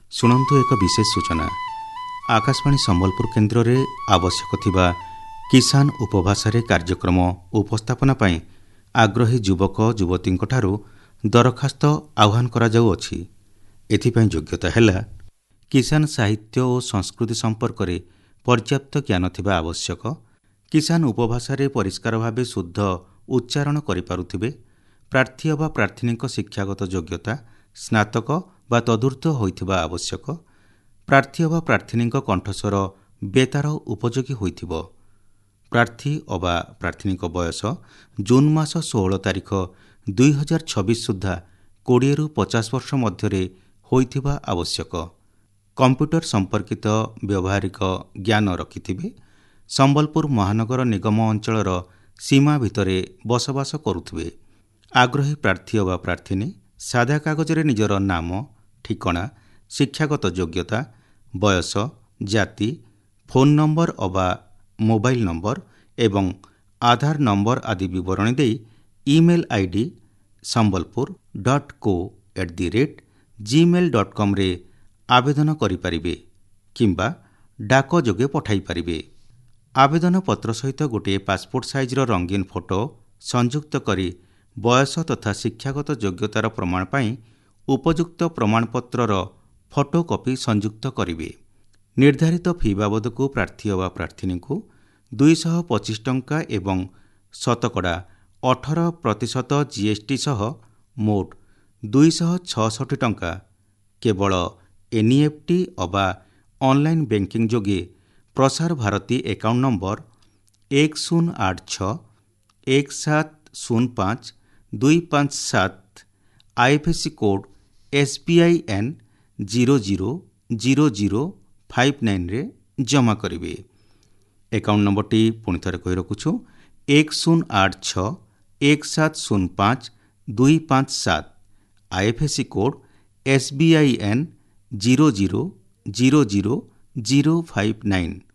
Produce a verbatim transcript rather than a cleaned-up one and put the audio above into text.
शुणु एक विशेष सूचना। आकाशवाणी संबलपुर केन्द्र में आवश्यक थिबा किसान उपभाषा कार्यक्रम उपस्थापना पाई आग्रही युवक युवती दरखास्त आह्वान करा जाउ अछि। एथिपाई योग्यता है किसान साहित्य और संस्कृति संपर्क में पर्याप्त ज्ञान थिबा आवश्यक, किसान उपभाषा परिष्कार भाव शुद्ध उच्चारण करिपारुथिबे, प्रार्थी अथवा प्रार्थिनी शिक्षागत योग्यता स्नातक बा तदूर्ध होइथिबा आवश्यक, प्रार्थी अथवा प्रार्थिनी कंठस्वर बेतार उपयोगी होइथिबो, प्रार्थी अथवा प्रार्थिनी बयस जून मास षोहल तारिख दुई हजार छब्बीस सुधा कोड़े रु पचास वर्ष मध्य होइथिबा आवश्यक, कंप्यूटर संपर्कित व्यवहारिक ज्ञान रखिथिबे, संबलपुर महानगर निगम अंचलर सीमा भितरे बसवास करुथिबे। आग्रही प्रार्थी अथवा प्रार्थिनी सादा कागजरे निजर नाम, ठिकଣା, शिक्षागत योग्यता, बयस, जाति, फोन नंबर अथवा मोबाइल नंबर एवं आधार नंबर आदि विवरणी दे ईमेल आईडी संबलपुर डॉट को at the rate Gmail dot com रे आवेदन करिपारिबे किंबा डाक जोगे पठाई पारिबे। आवेदन पत्र सहित गोटे पासपोर्ट साइजर रंगीन फोटो संयुक्त करी बयस तथा शिक्षागत योग्यतार प्रमाण पाई उपयुक्त प्रमाणपत्रर फोटोकॉपी संयुक्त करिबे। निर्धारित फी बाबद को प्रार्थी अथवा प्रार्थिनी को दुईश पचिश टंका एवं शतकड़ा अठारह प्रतिशत जीएसटी सह मोट दुईश छठी टंका केवल एनईएफटी अथवा ऑनलाइन बैंकिंग जोगे प्रसार भारती अकाउंट नंबर एक शून्य आठ छ एक सात शून्य पाँच दुई पाँच सात IFSC code SBI N zero zero zero zero five nine रे जमा करिवे। अकाउंट नंबर टी पुणी थरे कहि रखुछु एक शून्य आठ छ एक सात शून्य पाँच दुई पाँच सात IFSC code SBI N zero zero zero zero zero five nine.